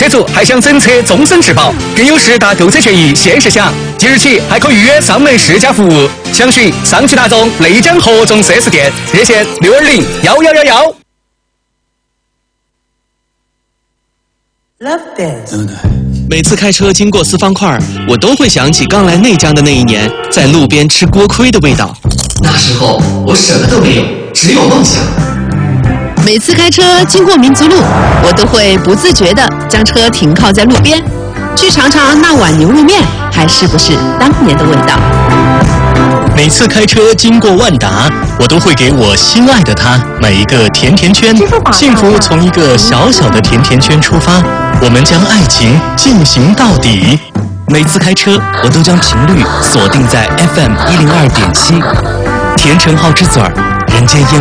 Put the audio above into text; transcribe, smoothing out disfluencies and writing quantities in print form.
车主还想整车终身质保，更有10大购车权益限时享。即日起还可预约上门试驾服务，详询上汽大众内江合众 4S 店，热线6201111。 每次开车经过四方块，我都会想起刚来内江的那一年，在路边吃锅盔的味道。 那时候我什么都没有，只有梦想。 每次开车经过民族路，我都会不自觉地将车停靠在路边，去尝尝那碗牛肉面还是不是当年的味道。 每次开车经过万达，我都会给我心爱的他买一个甜甜圈。幸福从一个小小的甜甜圈出发，我们将爱情进行到底。 每次开车，我都将频率锁定在 FM 102.7，甜橙好之嘴儿，人间烟